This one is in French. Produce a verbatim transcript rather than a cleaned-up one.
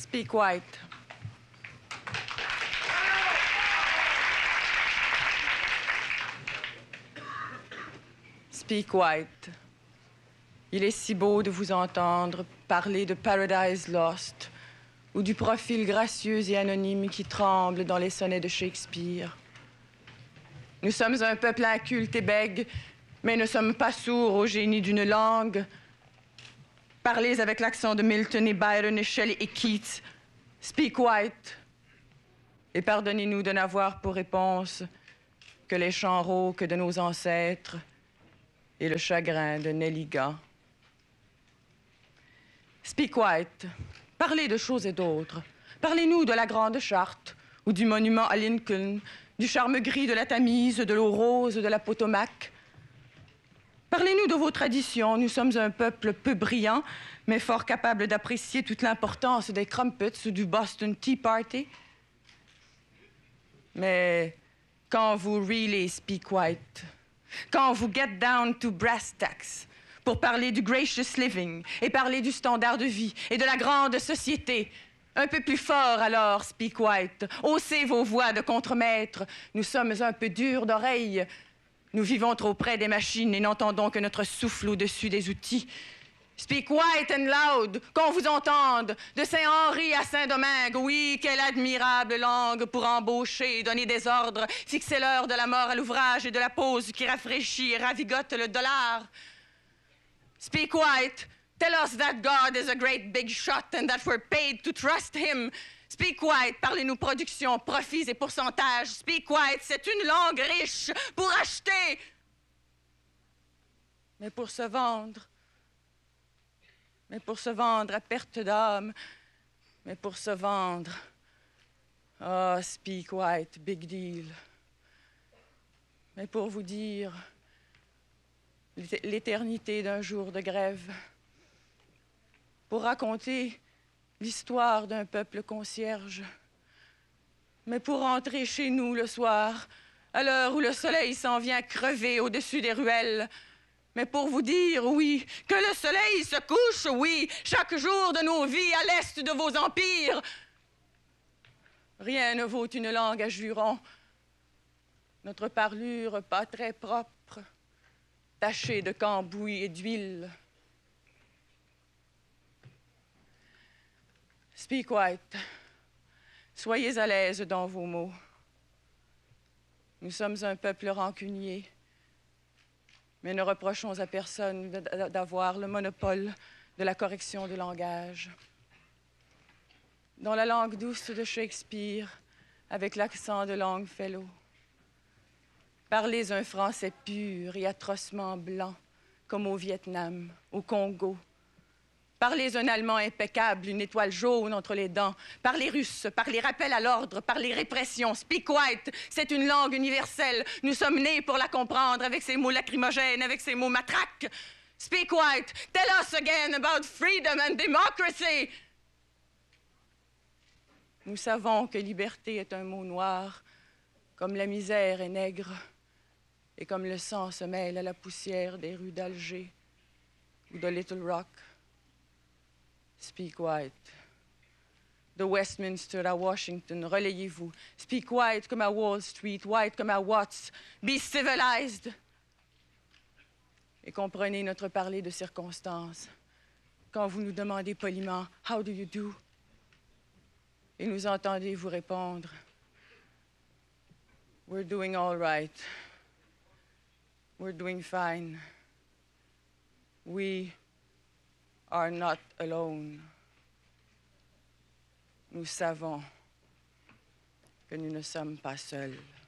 Speak white. Speak white. Il est si beau de vous entendre parler de Paradise Lost ou du profil gracieux et anonyme qui tremble dans les sonnets de Shakespeare. Nous sommes un peuple inculte et bègue, mais ne sommes pas sourds au génie d'une langue. Parlez avec l'accent de Milton et Byron et Shelley et Keats. Speak white. Et pardonnez-nous de n'avoir pour réponse que les chants rauques de nos ancêtres et le chagrin de Nelligan. Speak white. Parlez de choses et d'autres. Parlez-nous de la Grande Charte ou du monument à Lincoln, du charme gris de la Tamise, de l'eau rose de la Potomac. Parlez-nous de vos traditions. Nous sommes un peuple peu brillant, mais fort capable d'apprécier toute l'importance des crumpets ou du Boston Tea Party. Mais quand vous really speak white, quand vous get down to brass tacks pour parler du gracious living et parler du standard de vie et de la grande société, un peu plus fort alors, speak white. Haussez vos voix de contremaître. Nous sommes un peu durs d'oreille. Nous vivons trop près des machines et n'entendons que notre souffle au-dessus des outils. Speak white and loud, qu'on vous entende, de Saint-Henri à Saint-Domingue. Oui, quelle admirable langue pour embaucher, donner des ordres, fixer l'heure de la mort à l'ouvrage et de la pause qui rafraîchit et ravigote le dollar. Speak white, tell us that God is a great big shot and that we're paid to trust him. Speak white, parlez-nous production, profits et pourcentages. Speak white, c'est une langue riche pour acheter, mais pour se vendre. Mais pour se vendre à perte d'âme, mais pour se vendre. Ah, oh, speak white, big deal. Mais pour vous dire l'éternité d'un jour de grève, pour raconter l'histoire d'un peuple concierge, mais pour rentrer chez nous le soir, à l'heure où le soleil s'en vient crever au-dessus des ruelles, mais pour vous dire, oui, que le soleil se couche, oui, chaque jour de nos vies à l'est de vos empires. Rien ne vaut une langue à jurons. Notre parlure pas très propre, tachée de cambouis et d'huile. Speak white. Soyez à l'aise dans vos mots. Nous sommes un peuple rancunier, mais ne reprochons à personne d'avoir le monopole de la correction du langage. Dans la langue douce de Shakespeare, avec l'accent de Longfellow, parlez un français pur et atrocement blanc, comme au Vietnam, au Congo. Parlez un allemand impeccable, une étoile jaune entre les dents. Parlez russe, parlez rappel à l'ordre, parlez répression. Speak white, c'est une langue universelle. Nous sommes nés pour la comprendre avec ses mots lacrymogènes, avec ses mots matraques. Speak white, tell us again about freedom and democracy. Nous savons que liberté est un mot noir, comme la misère est nègre, et comme le sang se mêle à la poussière des rues d'Alger ou de Little Rock. Speak white. De Westminster à Washington, relayez-vous. Speak white comme à Wall Street, white comme à Watts. Be civilized. Et comprenez notre parler de circonstances. Quand vous nous demandez poliment, how do you do? Et nous entendez vous répondre, we're doing all right. We're doing fine. We are not alone. Nous savons que nous ne sommes pas seuls.